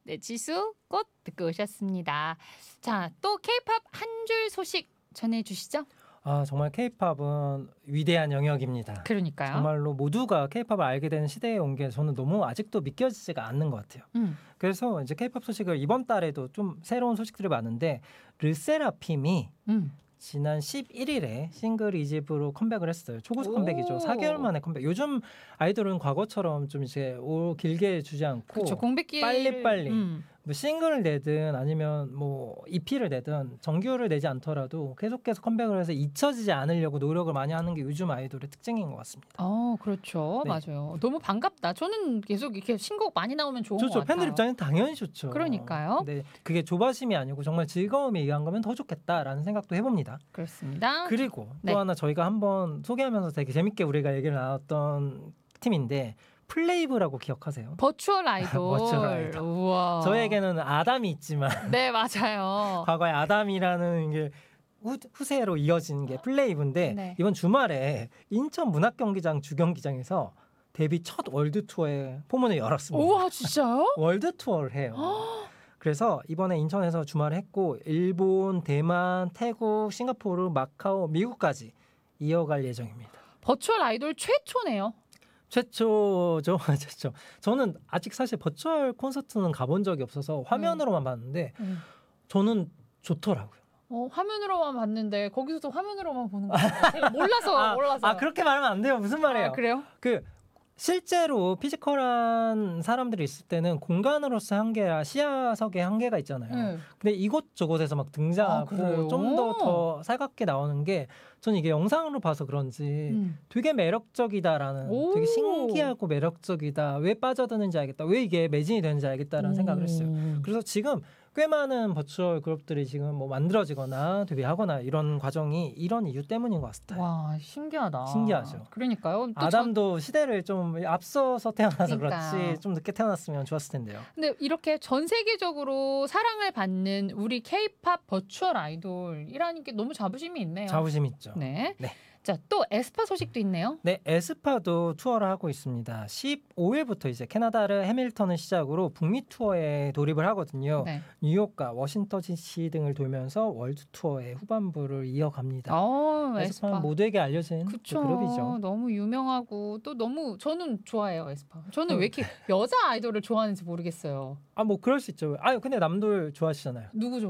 네, 지수 꽃 듣고 오셨습니다. 자, 또 K-팝 한 줄 소식 전해주시죠. 아, 정말 K-팝은 위대한 영역입니다. 그러니까요. 정말로 모두가 K-팝을 알게 되는 시대에 온 게 저는 너무 아직도 믿겨지지가 않는 것 같아요. 그래서 이제 K-팝 소식을 이번 달에도 좀 새로운 소식들이 많은데 르세라핌이 지난 11일에 싱글 2집으로 컴백을 했어요. 초고속 오. 컴백이죠. 4개월 만에 컴백. 요즘 아이돌은 과거처럼 좀 이제 길게 주지 않고 그렇죠. 공백기 빨리빨리 뭐 싱글을 내든 아니면 뭐 EP를 내든 정규를 내지 않더라도 계속해서 컴백을 해서 잊혀지지 않으려고 노력을 많이 하는 게 요즘 아이돌의 특징인 것 같습니다. 그렇죠. 네. 맞아요. 너무 반갑다. 저는 계속 이렇게 신곡 많이 나오면 좋은 것 좋죠. 같아요. 팬들 입장에는 당연히 좋죠. 그러니까요. 근데 그게 조바심이 아니고 정말 즐거움에 의한 거면 더 좋겠다라는 생각도 해봅니다. 그렇습니다. 그리고 네. 또 하나 저희가 한번 소개하면서 되게 재밌게 우리가 얘기를 나눴던 팀인데 플레이브라고 기억하세요? 버추얼 아이돌. 버추얼 아이돌. 우와. 저에게는 아담이 있지만 네, 맞아요. 과거에 아담이라는 게 후세로 이어진 게 플레이브인데 네. 이번 주말에 인천 문학경기장 주경기장에서 데뷔 첫 월드 투어의 포문을 열었습니다. 우와, 진짜요? 월드 투어를 해요. 그래서 이번에 인천에서 주말에 했고 일본, 대만, 태국, 싱가포르, 마카오, 미국까지 이어갈 예정입니다. 버추얼 아이돌 최초네요. 최초죠. 최초. 저는 아직 사실 버추얼 콘서트는 가본 적이 없어서 화면으로만 봤는데 저는 좋더라고요. 화면으로만 봤는데 거기서도 화면으로만 보는 거예요. 제가 몰라서. 그렇게 말하면 안 돼요. 무슨 말이에요? 그래요? 실제로 피지컬한 사람들이 있을 때는 공간으로서 한계야 시야석에 한계가 있잖아요. 근데 이곳저곳에서 막 등장하고 좀 더 살갑게 나오는 게 저는 이게 영상으로 봐서 그런지 되게 매력적이다라는 되게 신기하고 매력적이다. 왜 빠져드는지 알겠다. 왜 이게 매진이 되는지 알겠다라는 생각을 했어요. 그래서 지금 꽤 많은 버추얼 그룹들이 지금 뭐 만들어지거나 데뷔하거나 이런 과정이 이런 이유 때문인 것 같아요. 와, 신기하다. 신기하죠. 그러니까요. 아담도 시대를 좀 앞서서 태어나서 그러니까. 그렇지 좀 늦게 태어났으면 좋았을 텐데요. 근데 이렇게 전 세계적으로 사랑을 받는 우리 K-팝 버추얼 아이돌이라는 게 너무 자부심이 있네요. 자부심 있죠. 네. 네. 자, 또 에스파 소식도 있네요. 네, 에스파도 투어를 하고 있습니다. 15일부터 이제 캐나다를 해밀턴을 시작으로 북미 투어에 돌입을 하거든요. 네. 뉴욕과 워싱턴 DC 등을 돌면서 월드 투어의 후반부를 이어갑니다. 에스파는 모두에게 알려진 그 그룹이죠. 너무 유명하고 또 너무 저는 좋아해요, 에스파. 저는 왜 이렇게 여자 아이돌을 좋아하는지 모르겠어요. 뭐 그럴 수 있죠. 근데 남들 좋아하시잖아요. 누구